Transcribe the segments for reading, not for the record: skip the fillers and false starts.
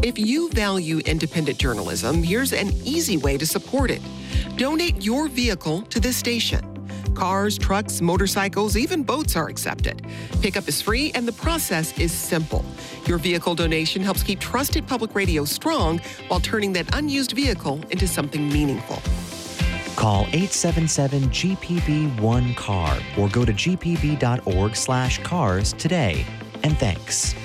If you value independent journalism, here's an easy way to support it. Donate your vehicle to this station. Cars, trucks, motorcycles, even boats are accepted. Pickup is free and the process is simple. Your vehicle donation helps keep trusted public radio strong while turning that unused vehicle into something meaningful. Call 877-GPB-1-CAR or go to gpb.org/cars today. And thanks.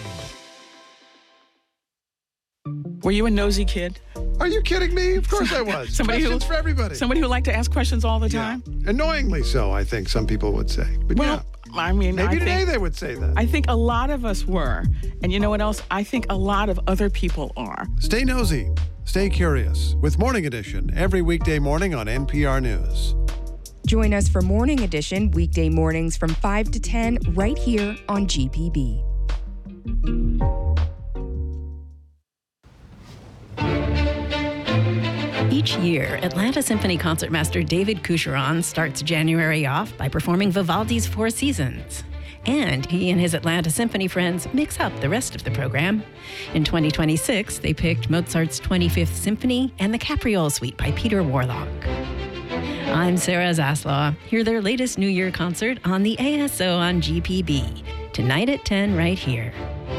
Were you a nosy kid? Are you kidding me? Of course I was. Questions for everybody. Somebody who liked to ask questions all the time? Annoyingly so, I think some people would say. But well, I mean, maybe today they would say that. I think a lot of us were. And you know what else? I think a lot of other people are. Stay nosy. Stay curious with Morning Edition every weekday morning on NPR News. Join us for Morning Edition weekday mornings from 5 to 10 right here on GPB. Each year, Atlanta Symphony Concertmaster David Coucheron starts January off by performing Vivaldi's Four Seasons. And he and his Atlanta Symphony friends mix up the rest of the program. In 2026, they picked Mozart's 25th Symphony and the Capriole Suite by Peter Warlock. I'm Sarah Zaslaw. Hear their latest New Year concert on the ASO on GPB. Tonight at 10 right here.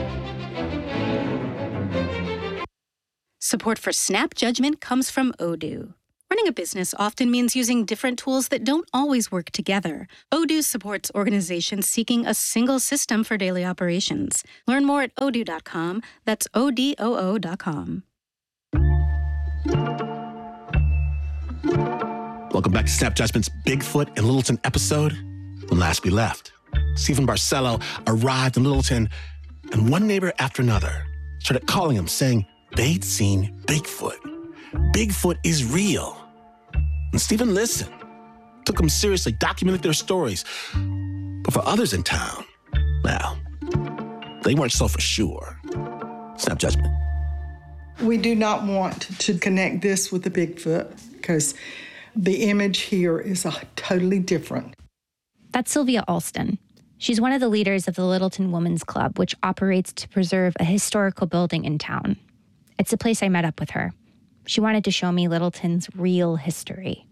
Support for Snap Judgment comes from Odoo. Running a business often means using different tools that don't always work together. Odoo supports organizations seeking a single system for daily operations. Learn more at odoo.com. That's ODOO.com. Welcome back to Snap Judgment's Bigfoot in Littleton episode. When last we left, Stephen Barcelo arrived in Littleton, and one neighbor after another started calling him, saying they'd seen Bigfoot. Bigfoot is real. And Stephen listened, took them seriously, documented their stories. But for others in town, well, they weren't so for sure. Snap Judgment. We do not want to connect this with the Bigfoot because the image here is totally different. That's Sylvia Alston. She's one of the leaders of the Littleton Women's Club, which operates to preserve a historical building in town. It's the place I met up with her. She wanted to show me Littleton's real history.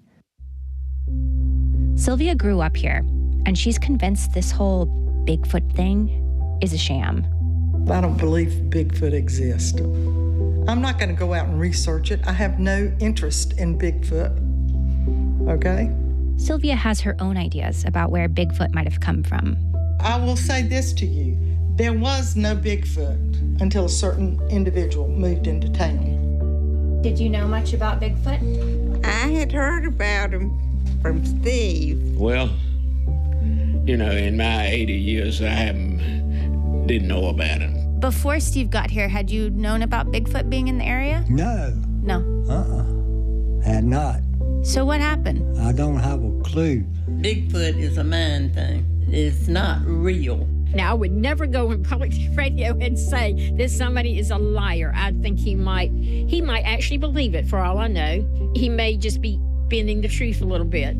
Sylvia grew up here, and she's convinced this whole Bigfoot thing is a sham. I don't believe Bigfoot exists. I'm not going to go out and research it. I have no interest in Bigfoot, okay? Sylvia has her own ideas about where Bigfoot might have come from. I will say this to you. There was no Bigfoot until a certain individual moved into town. Did you know much about Bigfoot? I had heard about him from Steve. Well, you know, in my 80 years, I didn't know about him. Before Steve got here, had you known about Bigfoot being in the area? No. No? Had not. So what happened? I don't have a clue. Bigfoot is a man thing. It's not real. Now, I would never go on public radio and say that somebody is a liar. I think he might actually believe it, for all I know. He may just be bending the truth a little bit.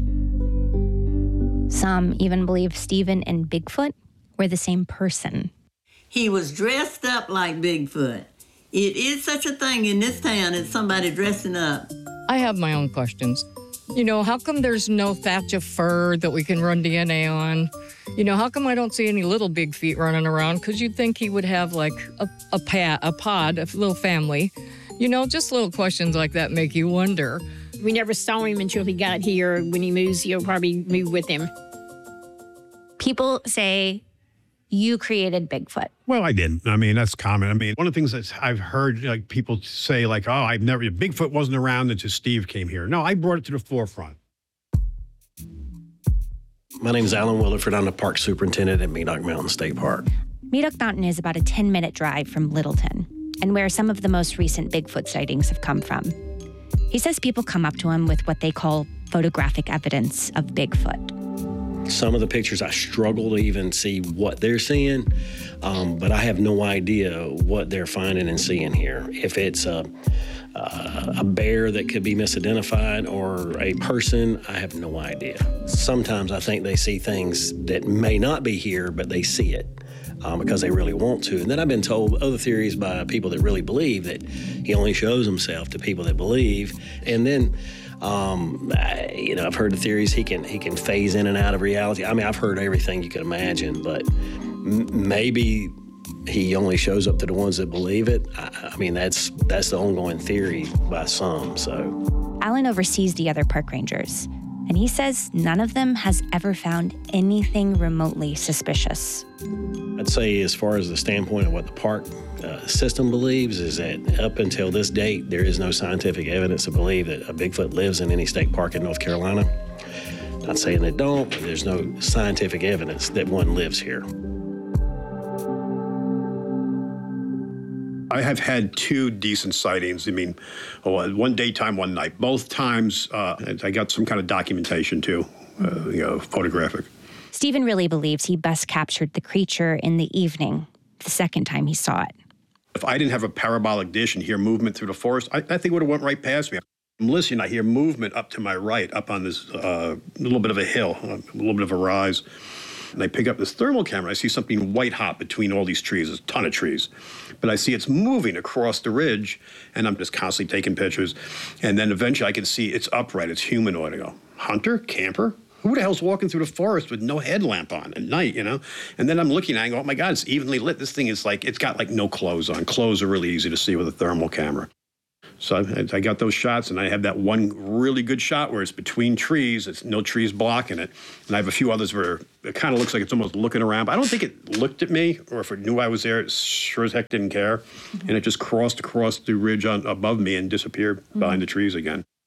Some even believe Stephen and Bigfoot were the same person. He was dressed up like Bigfoot. It is such a thing in this town as somebody dressing up. I have my own questions. You know, how come there's no thatch of fur that we can run DNA on? You know, how come I don't see any little big feet running around? Because you'd think he would have like a pod, a little family. You know, just little questions like that make you wonder. We never saw him until he got here. When he moves, he'll probably move with him. People say you created Bigfoot. Well, I didn't. I mean, that's common. I mean, one of the things that I've heard, like, people say, like, oh, Bigfoot wasn't around until Steve came here. No, I brought it to the forefront. My name is Alan Williford. I'm the park superintendent at Medoc Mountain State Park. Medoc Mountain is about a 10-minute drive from Littleton, and where some of the most recent Bigfoot sightings have come from. He says people come up to him with what they call photographic evidence of Bigfoot. Some of the pictures, I struggle to even see what they're seeing, but I have no idea what they're finding and seeing here. If it's a bear that could be misidentified or a person, I have no idea. Sometimes I think they see things that may not be here, but they see it. because they really want to. And then I've been told other theories by people that really believe that he only shows himself to people that believe. And then, I've heard the theories he can phase in and out of reality. I mean, I've heard everything you could imagine, but maybe he only shows up to the ones that believe it. I mean, that's the ongoing theory by some. So Alan oversees the other park rangers, and he says none of them has ever found anything remotely suspicious. I'd say as far as the standpoint of what the park system believes is that up until this date, there is no scientific evidence to believe that a Bigfoot lives in any state park in North Carolina. Not saying they don't, but there's no scientific evidence that one lives here. I have had 2 decent sightings. I mean, one daytime, one night. Both times, I got some kind of documentation too, photographic. Stephen really believes he best captured the creature in the evening, the second time he saw it. If I didn't have a parabolic dish and hear movement through the forest, I think it would have went right past me. I'm listening, I hear movement up to my right, up on this little bit of a hill, a little bit of a rise. And I pick up this thermal camera. I see something white hot between all these trees. There's a ton of trees. But I see it's moving across the ridge, and I'm just constantly taking pictures. And then eventually I can see it's upright. It's humanoid. I go, hunter? Camper? Who the hell's walking through the forest with no headlamp on at night, And then I'm looking and I go, oh my God, it's evenly lit. This thing is it's got no clothes on. Clothes are really easy to see with a thermal camera. So I got those shots, and I have that one really good shot where it's between trees. It's no trees blocking it. And I have a few others where it kind of looks like it's almost looking around. But I don't think it looked at me, or if it knew I was there, it sure as heck didn't care. And it just crossed across the ridge above me and disappeared behind the trees again.